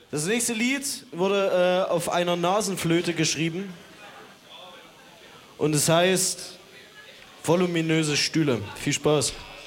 Das nächste Lied wurde auf einer Nasenflöte geschrieben. Und es heißt Voluminöse Stühle. Viel Spaß.